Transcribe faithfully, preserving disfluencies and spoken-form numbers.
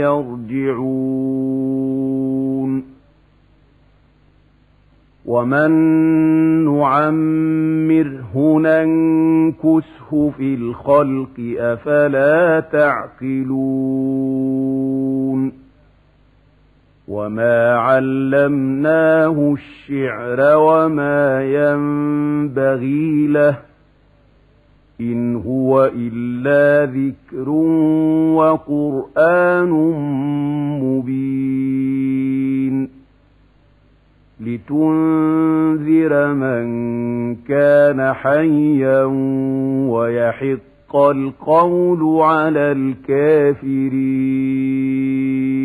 يرجعون ومن نعمره ننكسه في الخلق أفلا تعقلون وما علمناه الشعر وما ينبغي له إن هو إلا ذكر وقرآن مبين لتنذر من كان حيا ويحق القول على الكافرين